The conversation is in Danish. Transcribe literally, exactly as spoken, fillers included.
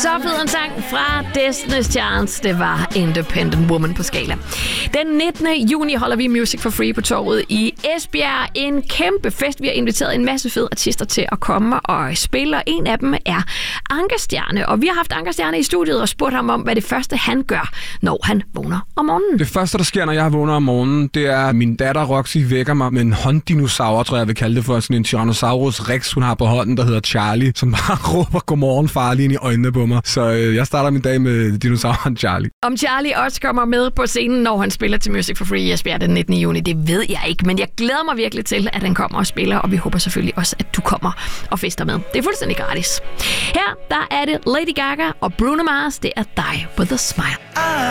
Så fed en sang fra Destiny's Chance. Det var Independent Woman på skala. Den nittende juni holder vi Music for Free på torvet i Esbjerg. En kæmpe fest. Vi har inviteret en masse fede artister til at komme og spille, og en af dem er Anker Stjerne. Og vi har haft Anker Stjerne i studiet og spurgt ham om, hvad det første han gør, når han vågner om morgenen. Det første, der sker, når jeg vågner om morgenen, det er, at min datter Roxy vækker mig med en hånddinosaur, tror jeg, jeg vil kalde det for. Sådan en Tyrannosaurus Rex, hun har på hånden, der hedder Charlie, som bare råber godmorgen far lige ind i øjnene på mig. Så øh, jeg starter min dag med dinosauren Charlie. Om Charlie også kommer med på scenen, når han spiller til Music for Free i Esbjerg den nittende juni, det ved jeg ikke, men jeg glæder mig virkelig til, at han kommer og spiller, og vi håber selvfølgelig også, at du kommer og fester med. Det er fuldstændig gratis. Her, der er det Lady Gaga og Bruno Mars. Det er Die With A Smile.